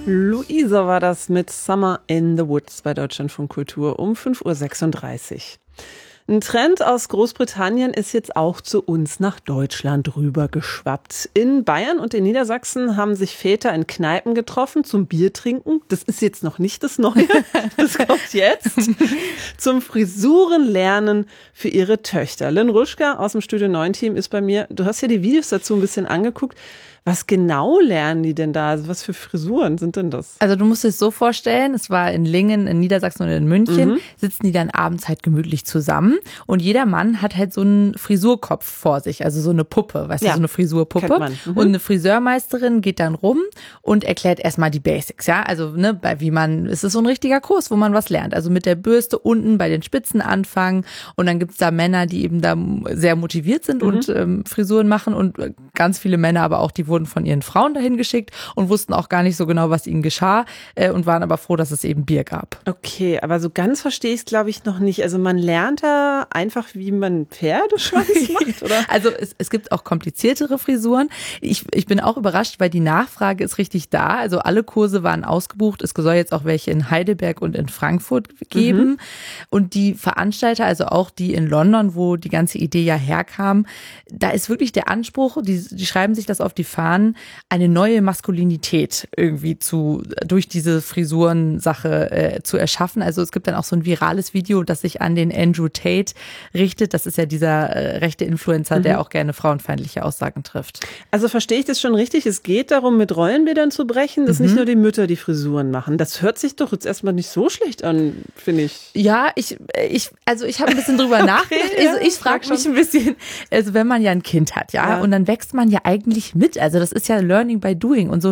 Luisa war das mit Summer in the Woods bei Deutschlandfunk Kultur um 5:36 Uhr. Ein Trend aus Großbritannien ist jetzt auch zu uns nach Deutschland rübergeschwappt. In Bayern und in Niedersachsen haben sich Väter in Kneipen getroffen zum Biertrinken. Das ist jetzt noch nicht das Neue, das kommt jetzt. Zum Frisurenlernen für ihre Töchter. Lynn Ruschka aus dem Studio 9 Team ist bei mir. Du hast ja die Videos dazu ein bisschen angeguckt. Was genau lernen die denn da? Also was für Frisuren sind denn das? Also du musst es so vorstellen, es war in Lingen, in Niedersachsen und in München, sitzen die dann abends halt gemütlich zusammen und jeder Mann hat halt so einen Frisurkopf vor sich, also so eine Puppe, weißt du, so eine Frisurpuppe. Kennt man. Und eine Friseurmeisterin geht dann rum und erklärt erstmal die Basics, ja, also es ist so ein richtiger Kurs, wo man was lernt, also mit der Bürste unten bei den Spitzen anfangen und dann gibt's da Männer, die eben da sehr motiviert sind und Frisuren machen und ganz viele Männer aber auch, die wurden von ihren Frauen dahin geschickt und wussten auch gar nicht so genau, was ihnen geschah und waren aber froh, dass es eben Bier gab. Okay, aber so ganz verstehe ich es, glaube ich, noch nicht. Also man lernt da einfach, wie man Pferdeschwanz macht, oder? Also es gibt auch kompliziertere Frisuren. Ich bin auch überrascht, weil die Nachfrage ist richtig da. Also alle Kurse waren ausgebucht. Es soll jetzt auch welche in Heidelberg und in Frankfurt geben. Und die Veranstalter, also auch die in London, wo die ganze Idee ja herkam, da ist wirklich der Anspruch, die schreiben sich das auf die Fahnen, eine neue Maskulinität irgendwie durch diese Frisurensache zu erschaffen. Also es gibt dann auch so ein virales Video, das sich an den Andrew Tate richtet. Das ist ja dieser rechte Influencer, der auch gerne frauenfeindliche Aussagen trifft. Also verstehe ich das schon richtig? Es geht darum, mit Rollenbildern zu brechen, dass nicht nur die Mütter die Frisuren machen. Das hört sich doch jetzt erstmal nicht so schlecht an, finde ich. Ja, ich habe ein bisschen drüber nachgedacht. Also ich frage mich ein bisschen, also wenn man ja ein Kind hat, ja, und dann wächst man ja eigentlich mit. Also das ist ja Learning by Doing und so ein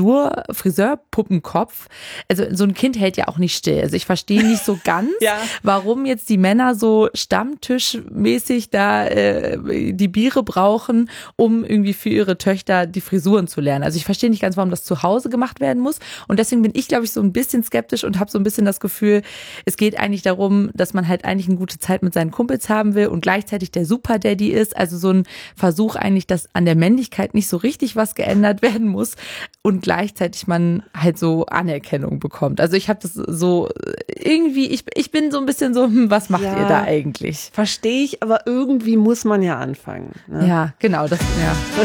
Friseurpuppenkopf, also so ein Kind hält ja auch nicht still. Also ich verstehe nicht so ganz, warum jetzt die Männer so stammtischmäßig da die Biere brauchen, um irgendwie für ihre Töchter die Frisuren zu lernen. Also ich verstehe nicht ganz, warum das zu Hause gemacht werden muss und deswegen bin ich, glaube ich, so ein bisschen skeptisch und habe so ein bisschen das Gefühl, es geht eigentlich darum, dass man halt eigentlich eine gute Zeit mit seinen Kumpels haben will und gleichzeitig der Super Daddy ist, also so ein Versuch eigentlich, dass an der Männlichkeit nicht so richtig was geändert werden muss und gleichzeitig man halt so Anerkennung bekommt. Also ich habe das so irgendwie, ich bin so ein bisschen so, was macht ihr da eigentlich? Verstehe ich, aber irgendwie muss man ja anfangen. Ne? Ja, genau, das, ja.